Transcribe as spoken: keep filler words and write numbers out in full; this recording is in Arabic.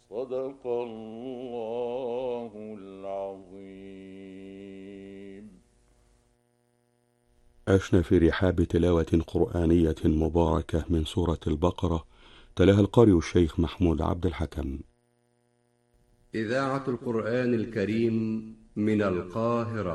صدق الله العظيم. عشنا في رحاب تلاوة قرآنية مباركة من سورة البقرة، تلاها القارئ الشيخ محمود عبد الحكم. إذاعة القرآن الكريم من القاهرة.